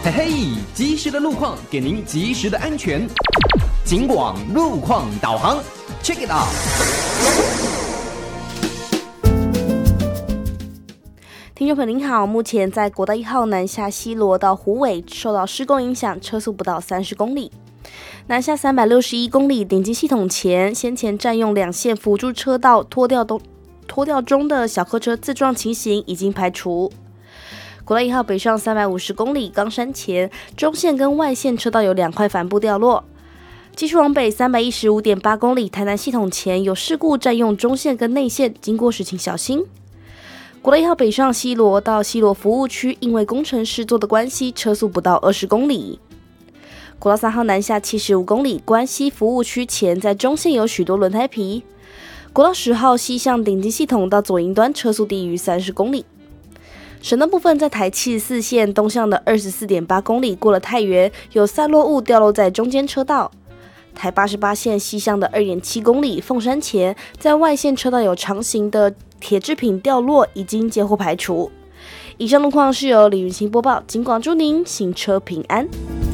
嘿嘿，及时的路况给您及时的安全。警广路况导航 ，Check it out。 听众朋友您好，目前在国道1号南下西螺到虎尾受到施工影响，车速不到30公里。南下361公里顶进系统前，先前占用2线辅助车道拖吊中的小客车自撞情形已经排除。国道1号北上350公里冈山前，中线跟外线车道有2块帆布掉落。继续往北315.8公里台南系统前有事故占用中线跟内线，经过时请小心。国道1号北上西螺到西螺服务区，因为工程施作的关系，车速不到20公里。国道3号南下75公里关西服务区前，在中线有许多轮胎皮。国道10号西向顶进系统到左营端，车速低于30公里。省道部分，在台74线东向的24.8公里过了太原，有散落物掉落在中间车道。台88线西向的2.7公里凤山前，在外线车道有长形的铁制品掉落，已经接获排除。以上路况是由李云清播报，警广祝您行车平安。